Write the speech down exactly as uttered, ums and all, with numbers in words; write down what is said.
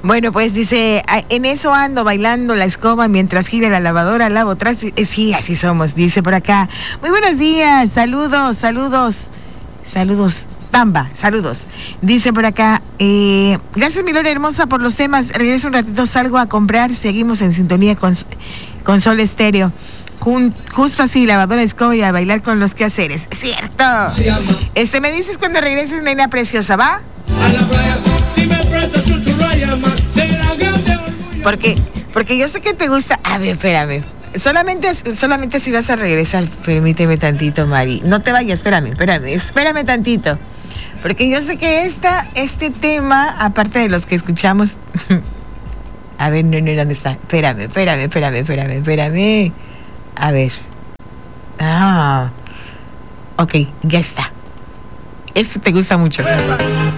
Bueno, pues dice, en eso ando bailando la escoba mientras gira la lavadora, lavo atrás. Sí, así somos, dice por acá. Muy buenos días, saludos, saludos, saludos, Tamba, saludos. Dice por acá, eh, gracias mi Lore hermosa por los temas, regreso un ratito, salgo a comprar, seguimos en sintonía con, con Sol Estéreo. Jun, justo así, lavadora, escoba y a bailar con los quehaceres. Cierto. Este, me dices cuando regreses, nena preciosa, ¿va? A la playa, si me prestas un churraya más, será grande orgullo. Porque, porque yo sé que te gusta. A ver, espérame. Solamente, solamente si vas a regresar, permíteme tantito, Mari. No te vayas, espérame, espérame, espérame tantito. Porque yo sé que esta, este tema, aparte de los que escuchamos. A ver, no, no, ¿dónde está? Espérame, espérame, espérame, espérame, espérame. A ver. Ah. Ok, ya está. Este te gusta mucho.